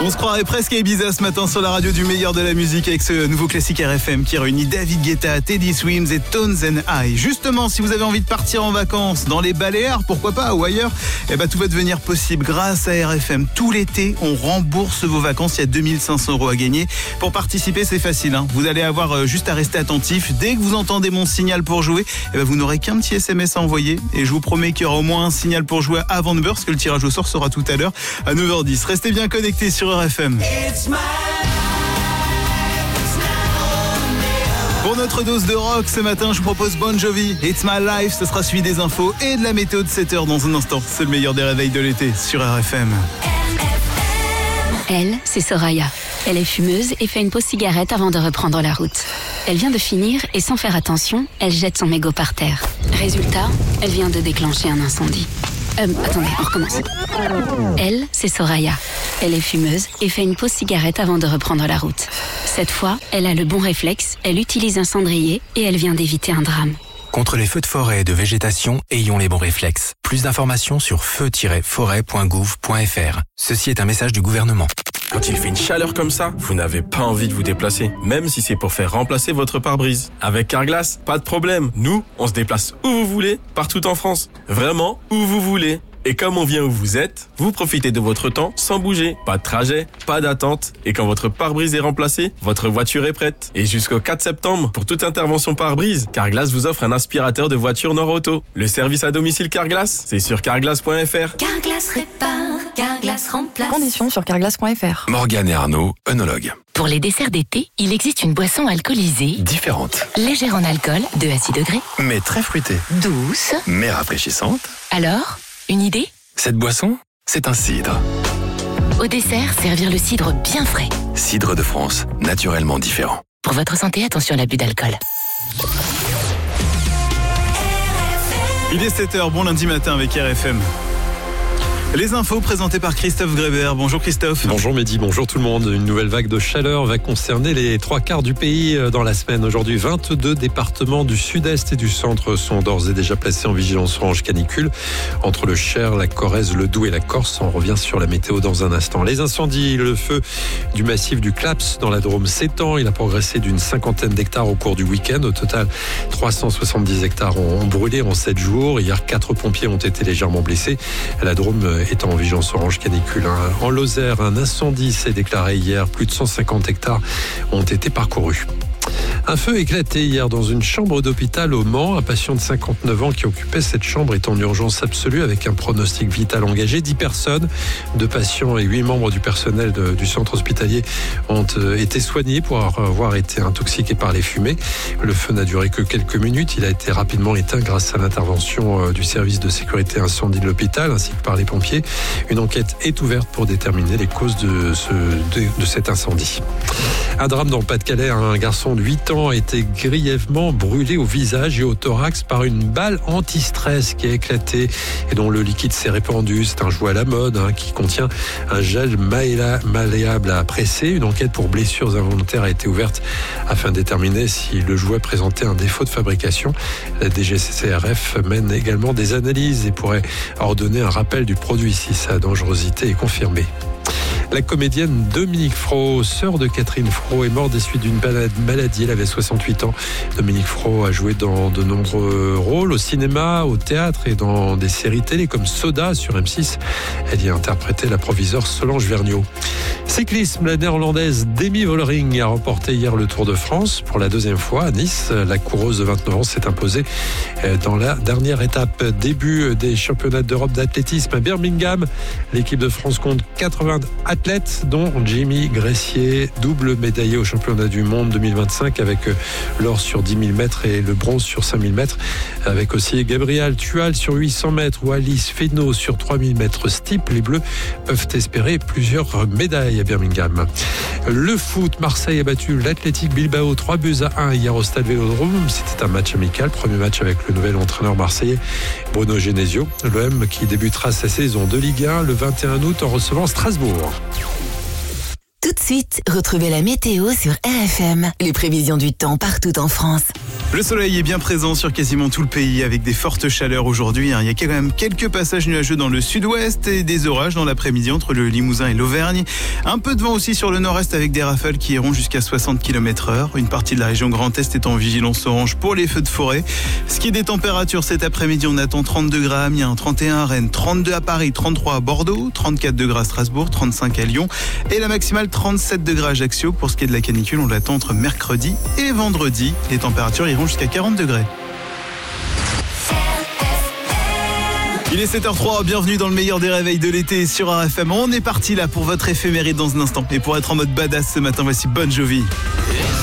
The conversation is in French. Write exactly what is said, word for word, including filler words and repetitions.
On se croirait presque à Ibiza ce matin sur la radio du meilleur de la musique avec ce nouveau classique R F M qui réunit David Guetta, Teddy Swims et Tones and I. Justement, si vous avez envie de partir en vacances dans les Baléares, pourquoi pas, ou ailleurs, eh ben, tout va devenir possible grâce à R F M. Tout l'été, on rembourse vos vacances. Il y a deux mille cinq cents euros à gagner. Pour participer, c'est facile, hein. Vous allez avoir juste à rester attentif. Dès que vous entendez mon signal pour jouer, eh ben, vous n'aurez qu'un petit S M S à envoyer. Et je vous promets qu'il y aura au moins un signal pour jouer avant neuf heures, parce que le tirage au sort sera tout à l'heure à neuf heures dix. Restez bien connectés sur R F M. Pour notre dose de rock ce matin, je vous propose Bon Jovi, It's My Life. Ce sera suivi des infos et de la météo de sept heures dans un instant. C'est le meilleur des réveils de l'été sur R F M. Elle, c'est Soraya. Elle est fumeuse et fait une pause cigarette avant de reprendre la route. Elle vient de finir et sans faire attention, elle jette son mégot par terre. Résultat, elle vient de déclencher un incendie. Euh, attendez, on recommence. Elle, c'est Soraya. Elle est fumeuse et fait une pause cigarette avant de reprendre la route. Cette fois, elle a le bon réflexe, elle utilise un cendrier et elle vient d'éviter un drame. Contre les feux de forêt et de végétation, ayons les bons réflexes. Plus d'informations sur feu tiret forêt point gouv point f r. Ceci est un message du gouvernement. Quand il fait une chaleur comme ça, vous n'avez pas envie de vous déplacer, même si c'est pour faire remplacer votre pare-brise. Avec Carglass, pas de problème. Nous, on se déplace où vous voulez, partout en France. Vraiment, où vous voulez. Et comme on vient où vous êtes, vous profitez de votre temps sans bouger. Pas de trajet, pas d'attente. Et quand votre pare-brise est remplacé, votre voiture est prête. Et jusqu'au quatre septembre, pour toute intervention pare-brise, Carglass vous offre un aspirateur de voiture Nord-Auto. Le service à domicile Carglass, c'est sur carglass point f r. Carglass répare, Carglass remplace. Conditions sur carglass point f r. Morgane et Arnaud, œnologues. Pour les desserts d'été, il existe une boisson alcoolisée. Différente. Légère en alcool, deux à six degrés. Mais très fruitée. Douce. Mais rafraîchissante. Alors, une idée ? Cette boisson, c'est un cidre. Au dessert, servir le cidre bien frais. Cidre de France, naturellement différent. Pour votre santé, attention à l'abus d'alcool. Il est sept heures, bon lundi matin avec R F M. Les infos présentées par Christophe Gréber. Bonjour Christophe. Bonjour Mehdi, bonjour tout le monde. Une nouvelle vague de chaleur va concerner les trois quarts du pays dans la semaine. Aujourd'hui, vingt-deux départements du sud-est et du centre sont d'ores et déjà placés en vigilance orange canicule. Entre le Cher, la Corrèze, le Doubs et la Corse, on revient sur la météo dans un instant. Les incendies, le feu du massif du Claps dans la Drôme s'étend. Il a progressé d'une cinquantaine d'hectares au cours du week-end. Au total, trois cent soixante-dix hectares ont brûlé en sept jours. Hier, quatre pompiers ont été légèrement blessés. La Drôme est en vigilance orange canicule. En Lozère, un incendie s'est déclaré hier. Plus de cent cinquante hectares ont été parcourus. Un feu éclaté hier dans une chambre d'hôpital au Mans. Un patient de cinquante-neuf ans qui occupait cette chambre est en urgence absolue avec un pronostic vital engagé. dix personnes, deux patients et huit membres du personnel de, du centre hospitalier ont euh, été soignés pour avoir été intoxiqués par les fumées. Le feu n'a duré que quelques minutes. Il a été rapidement éteint grâce à l'intervention euh, du service de sécurité incendie de l'hôpital ainsi que par les pompiers. Une enquête est ouverte pour déterminer les causes de, ce, de, de cet incendie. Un drame dans le Pas-de-Calais. Un garçon de huit ans a été grièvement brûlé au visage et au thorax par une balle anti-stress qui a éclaté et dont le liquide s'est répandu. C'est un jouet à la mode hein, qui contient un gel malléable à presser. Une enquête pour blessures involontaires a été ouverte afin de déterminer si le jouet présentait un défaut de fabrication. La D G C R F mène également des analyses et pourrait ordonner un rappel du produit si sa dangerosité est confirmée. La comédienne Dominique Fro, sœur de Catherine Fro, est morte des suites d'une maladie. Elle avait soixante-huit ans. Dominique Fro a joué dans de nombreux rôles au cinéma, au théâtre et dans des séries télé comme Soda sur M six. Elle y a interprété la proviseure Solange Vergniaud. Cyclisme, la néerlandaise Demi Vollering a remporté hier le Tour de France pour la deuxième fois à Nice. La coureuse de vingt-neuf ans s'est imposée dans la dernière étape. Début des championnats d'Europe d'athlétisme à Birmingham. L'équipe de France compte quatre-vingts athlètes, dont Jimmy Gressier, double médaillé au championnat du monde deux mille vingt-cinq avec l'or sur dix mille mètres et le bronze sur cinq mille mètres. Avec aussi Gabriel Tual sur huit cents mètres ou Alice Fesneau sur trois mille mètres steeple. Les Bleus peuvent espérer plusieurs médailles à Birmingham. Le foot, Marseille a battu l'Athletic Bilbao trois buts à un hier au Stade Vélodrome. C'était un match amical, premier match avec le nouvel entraîneur marseillais Bruno Genesio. L'O M qui débutera sa saison de Ligue un le vingt et un août en recevant Strasbourg. Tout de suite, retrouvez la météo sur R F M. Les prévisions du temps partout en France. Le soleil est bien présent sur quasiment tout le pays avec des fortes chaleurs aujourd'hui. Il y a quand même quelques passages nuageux dans le sud-ouest et des orages dans l'après-midi entre le Limousin et l'Auvergne. Un peu de vent aussi sur le nord-est avec des rafales qui iront jusqu'à soixante kilomètres heure. Une partie de la région Grand Est est en vigilance orange pour les feux de forêt. Ce qui est des températures cet après-midi, on attend trente-deux degrés à Amiens, trente et un à Rennes, trente-deux à Paris, trente-trois à Bordeaux, trente-quatre degrés à Strasbourg, trente-cinq à Lyon et la maximale trente-sept degrés à Ajaccio. Pour ce qui est de la canicule, on l'attend entre mercredi et vendredi. Les températures iront jusqu'à quarante degrés. Il est sept heures zéro trois, bienvenue dans le meilleur des réveils de l'été sur R F M. On est parti là pour votre éphéméride dans un instant. Et pour être en mode badass ce matin, voici Bon Jovi.